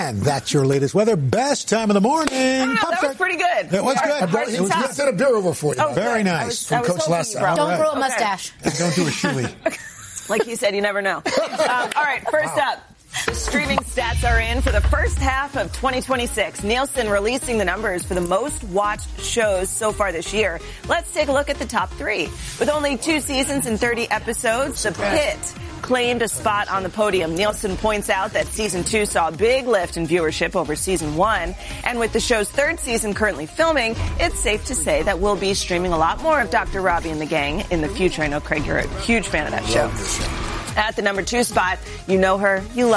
And that's your latest weather. Best time of the morning. Wow, that was pretty good. It was good. He sent a beer over for you. Oh, very nice. From Coach Les. Don't grow a mustache. Don't do a shoey. Like he said, you never know. All right, first up. Streaming stats are in for the first half of 2026. Nielsen releasing the numbers for the most watched shows so far this year. Let's take a look at the top 3. With only 2 seasons and 30 episodes, The Pitt claimed a spot on the podium. Nielsen points out that season 2 saw a big lift in viewership over season 1. And with the show's 3rd season currently filming, it's safe to say that we'll be streaming a lot more of Dr. Robbie and the Gang in the future. I know, Craig, you're a huge fan of that show. At the number 2 spot, you know her, you love